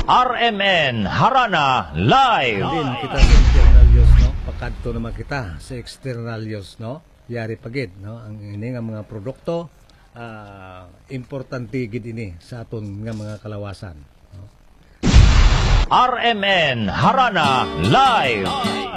RMN Harana Live. Din kita sa internalyos, no? Pakadto naman kita sa externalyos, no? Yari pagid, no? Ang ini nga mga produkto importante gid ini sa aton nga mga kalawasan. RMN Harana Live.